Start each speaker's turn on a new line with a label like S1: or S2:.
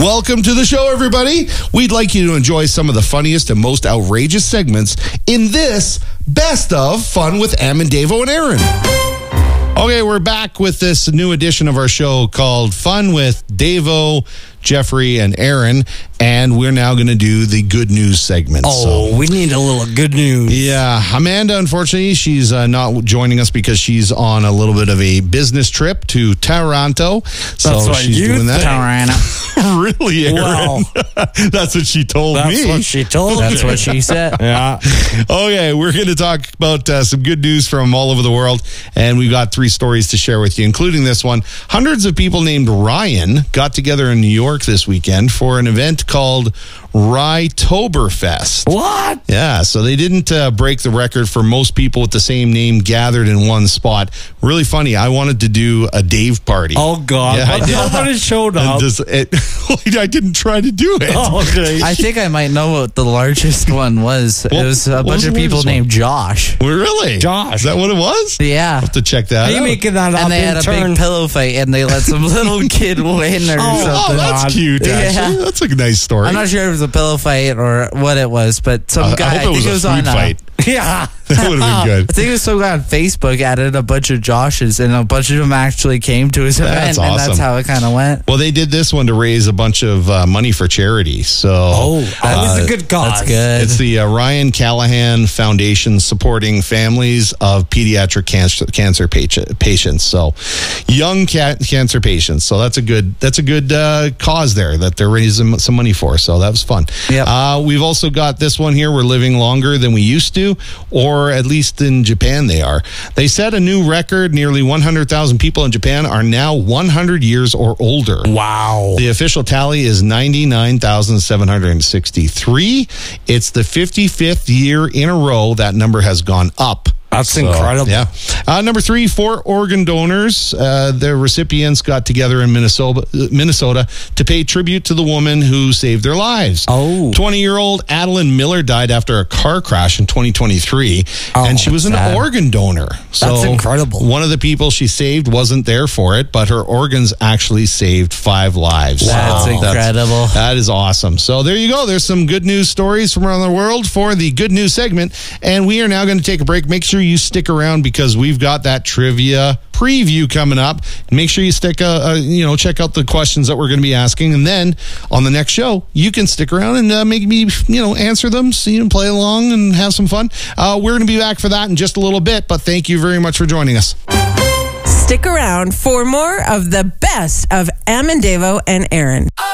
S1: Welcome to the show, everybody. We'd like you to enjoy some of the funniest and most outrageous segments in this Best of Fun with Em and Davo and Aaron. Okay, we're back with this new edition of our show called Fun with Davo, Jeffrey, and Aaron, and we're now going to do the good news segment.
S2: We need a little good news.
S1: Yeah, Amanda, unfortunately, she's not joining us because she's on a little bit of a business trip to Toronto. So she's doing that.
S2: Toronto.
S1: Really, Aaron?
S2: Wow.
S1: That's what she told me.
S2: That's what she told me.
S3: That's what she said.
S1: Yeah. Okay, we're going to talk about some good news from all over the world, and we've got 3 stories to share with you, including this one. Hundreds of people named Ryan got together in New York this weekend for an event called Rytoberfest.
S2: What?
S1: Yeah, so they didn't break the record for most people with the same name gathered in one spot. Really funny. I wanted to do a Dave party.
S2: Oh, God.
S1: Yeah, I did.
S2: Nobody showed up.
S1: I didn't try to do it.
S2: Oh, okay.
S3: I think I might know what the largest one was. It was a bunch of people named Josh.
S1: Really?
S2: Josh.
S1: Is that what it was?
S3: Yeah.
S1: I'll have to check that
S2: Are you
S1: out.
S2: making that up?
S3: And they had a big pillow fight, and they let some little kid win or
S1: Oh,
S3: something.
S1: that's cute, actually.
S3: Yeah.
S1: That's a nice story.
S3: I'm not sure if it was a pillow fight or what it was, but some guy,
S1: I hope it was a food fight.
S2: Yeah.
S1: That would have been good.
S3: I think it was some guy on Facebook added a bunch of Joshes, and a bunch of them actually came to his event,
S1: That's
S3: and
S1: awesome.
S3: that's how it kind of went.
S1: Well, they did this one to raise a bunch of money for charity. So,
S2: That is a good cause.
S3: That's good.
S1: It's the Ryan Callahan Foundation supporting families of pediatric cancer patients. So, young cancer patients. So that's a good cause there that they're raising some money for. So that was fun.
S3: Yep.
S1: We've also got this one here. We're living longer than we used to, or at least in Japan they are. They set a new record. Nearly 100,000 people in Japan are now 100 years or older.
S2: Wow.
S1: The official tally is 99,763. It's the 55th year in a row that number has gone up.
S2: That's incredible.
S1: Yeah. Number 3, 4 organ donors. The recipients got together in Minnesota to pay tribute to the woman who saved their lives. 20-year-old Adeline Miller died after a car crash in 2023, and she was an organ donor. So
S2: that's incredible.
S1: One of the people she saved wasn't there for it, but her organs actually saved 5 lives.
S3: That's incredible.
S1: That is awesome. So there you go. There's some good news stories from around the world for the good news segment, and we are now going to take a break. Make sure you stick around because we've got that trivia preview coming up. Make sure you check out the questions that we're going to be asking, and then on the next show you can stick around and make me answer them, see and play along and have some fun. We're going to be back for that in just a little bit, but thank you very much for joining us.
S4: Stick around for more of the best of Em and Davo and Aaron.